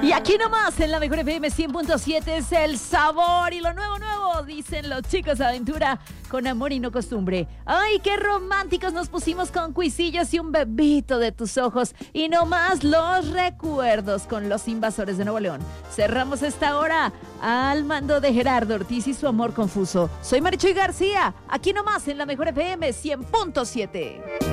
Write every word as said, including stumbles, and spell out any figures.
Y aquí nomás en la Mejor F M cien punto siete es el sabor y lo nuevo, nuevo, dicen los chicos de aventura con amor y no costumbre. Ay, qué románticos nos pusimos con cuisillos y un bebito de tus ojos. Y nomás los recuerdos con los Invasores de Nuevo León. Cerramos esta hora al mando de Gerardo Ortiz y su amor confuso. Soy Marichuy García, aquí nomás en la Mejor F M cien punto siete.